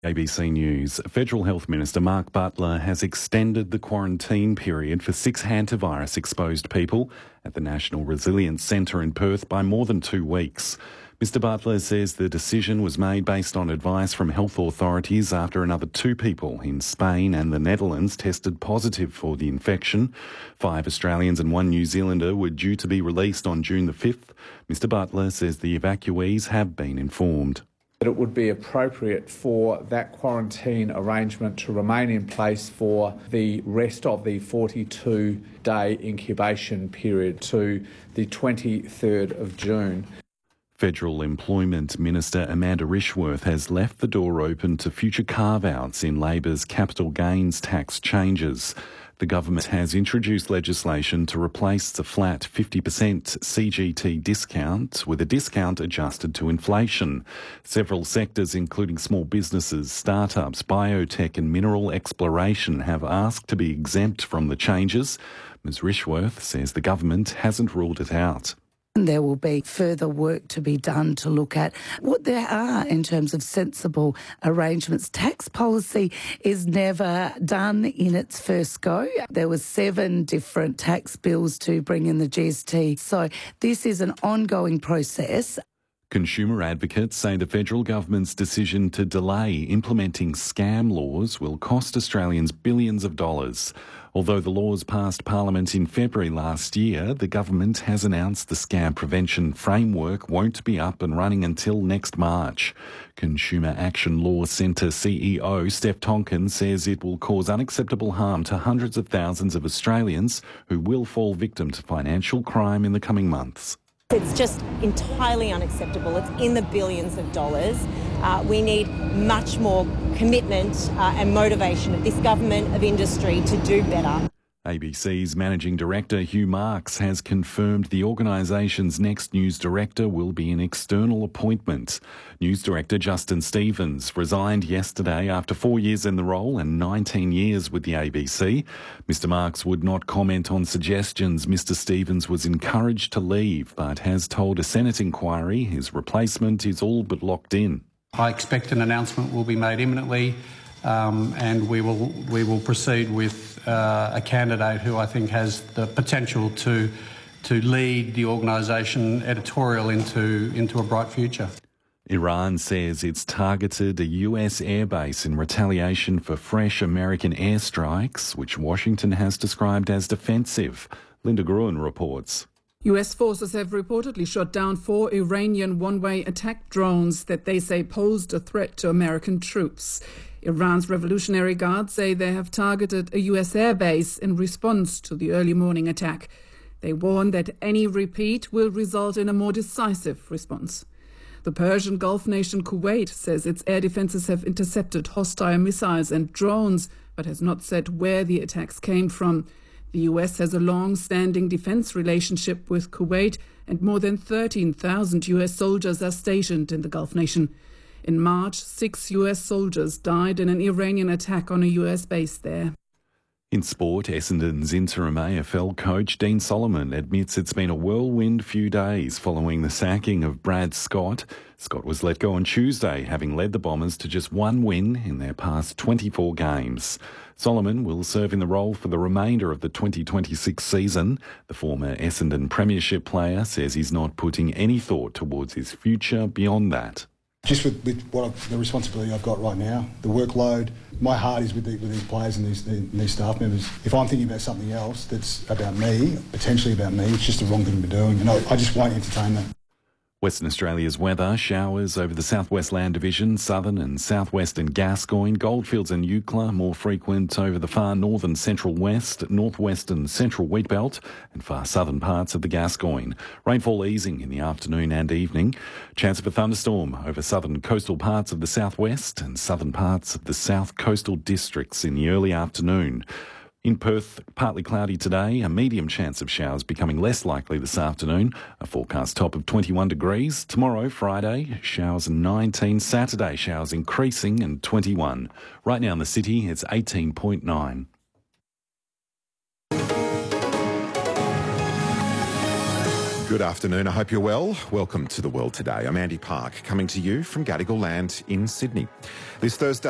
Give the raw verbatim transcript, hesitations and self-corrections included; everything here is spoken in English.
A B C News. Federal Health Minister Mark Butler has extended the quarantine period for six hantavirus-exposed people at the National Resilience Centre in Perth by more than two weeks. Mister Butler says the decision was made based on advice from health authorities after another two people in Spain and the Netherlands tested positive for the infection. Five Australians and one New Zealander were due to be released on June the fifth. Mister Butler says the evacuees have been informed. It would be appropriate for that quarantine arrangement to remain in place for the rest of the forty-two day incubation period to the twenty-third of June. Federal Employment Minister Amanda Rishworth has left the door open to future carve-outs in Labor's capital gains tax changes. The government has introduced legislation to replace the flat fifty percent C G T discount with a discount adjusted to inflation. Several sectors, including small businesses, startups, biotech and mineral exploration, have asked to be exempt from the changes. Miz Rishworth says the government hasn't ruled it out. There will be further work to be done to look at what there are in terms of sensible arrangements. Tax policy is never done in its first go. There were seven different tax bills to bring in the G S T. So this is an ongoing process. Consumer advocates say the federal government's decision to delay implementing scam laws will cost Australians billions of dollars. Although the laws passed Parliament in February last year, the government has announced the scam prevention framework won't be up and running until next March. Consumer Action Law Centre C E O Steph Tonkin says it will cause unacceptable harm to hundreds of thousands of Australians who will fall victim to financial crime in the coming months. It's just entirely unacceptable. It's in the billions of dollars. Uh, we need much more commitment uh, and motivation of this government, of industry, to do better. A B C's Managing Director Hugh Marks has confirmed the organisation's next news director will be an external appointment. News Director Justin Stevens resigned yesterday after four years in the role and nineteen years with the A B C. Mister Marks would not comment on suggestions Mister Stevens was encouraged to leave, but has told a Senate inquiry his replacement is all but locked in. I expect an announcement will be made imminently, um, and we will we will proceed with uh, a candidate who I think has the potential to to lead the organisation editorial into into a bright future. Iran says it's targeted a U S airbase in retaliation for fresh American airstrikes, which Washington has described as defensive. Linda Gruen reports. U S forces have reportedly shot down four Iranian one-way attack drones that they say posed a threat to American troops. Iran's Revolutionary Guard say they have targeted a U S airbase in response to the early morning attack. They warn that any repeat will result in a more decisive response. The Persian Gulf nation Kuwait says its air defences have intercepted hostile missiles and drones, but has not said where the attacks came from. The U S has a long-standing defence relationship with Kuwait, and more than thirteen thousand U S soldiers are stationed in the Gulf nation. In March, six U S soldiers died in an Iranian attack on a U S base there. In sport, Essendon's interim A F L coach Dean Solomon admits it's been a whirlwind few days following the sacking of Brad Scott. Scott was let go on Tuesday, having led the Bombers to just one win in their past twenty-four games. Solomon will serve in the role for the remainder of the twenty twenty-six season. The former Essendon Premiership player says he's not putting any thought towards his future beyond that. Just with, with what I've, the responsibility I've got right now, the workload, my heart is with, the, with these players and these, the, these staff members. If I'm thinking about something else that's about me, potentially about me, it's just the wrong thing to be doing, and I, I just won't entertain that. Western Australia's weather: showers over the southwest land division, southern and southwestern Gascoyne, Goldfields and Eucla, more frequent over the far northern central west, northwestern central wheatbelt and far southern parts of the Gascoyne. Rainfall easing in the afternoon and evening. Chance of a thunderstorm over southern coastal parts of the southwest and southern parts of the south coastal districts in the early afternoon. In Perth, partly cloudy today, a medium chance of showers becoming less likely this afternoon. A forecast top of twenty-one degrees. Tomorrow, Friday, showers nineteen. Saturday, showers increasing and twenty-one. Right now in the city, it's eighteen point nine. Good afternoon. I hope you're well. Welcome to The World Today. I'm Andy Park, coming to you from Gadigal Land in Sydney. This Thursday,